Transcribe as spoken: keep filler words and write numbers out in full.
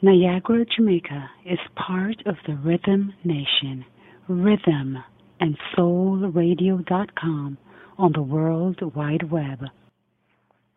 Niagara, Jamaica is part of the Rhythm Nation. Rhythm and soul radio dot com on the World Wide Web.